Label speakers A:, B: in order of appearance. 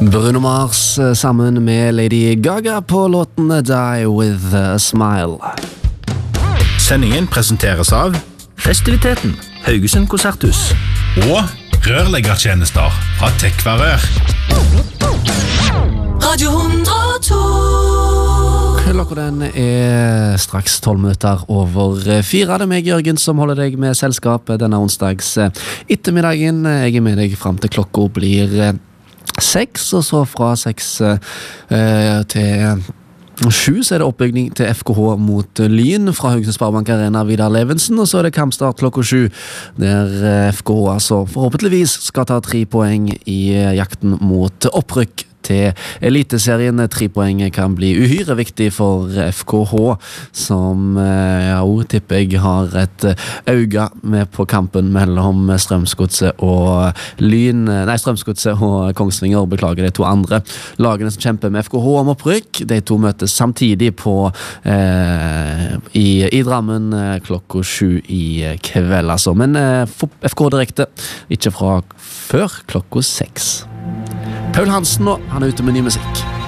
A: Bruno Mars sammen med Lady Gaga på låten Die With A Smile.
B: Sendingen presenteres av Festiviteten, Haugesund Konserthus
C: og rørleggertjenester fra Tekvarør.
D: Radio 102.
A: Klokka den straks 12 minutter over 4. Det meg, Jørgen, som holder deg med selskap denne onsdags ettermiddagen. Jeg med deg frem til klokka blir 6, og så fra 6 til 7 så det oppbygging til FKH mot Lyn fra Haugesund Sparebank Arena, Vidar Levensen, og så det kampstart klokka 7, der FKH altså forhåpentligvis skal ta 3 poeng i jakten mot opprykk til eliteserien. 3 poeng kan bli uhyre viktig for FKH, som tipper jeg har et øye med på kampen mellom Strømsgodset og Strømsgodset og Kongsvinger, beklager de 2 andre lagene som kjemper med FKH om opprykk. De 2 møtes samtidig i Drammen klokka 7 i kveld, altså. Men FKH direkte, ikke fra før klokka 6. Paul Hansen nå, han ute med ny musikk.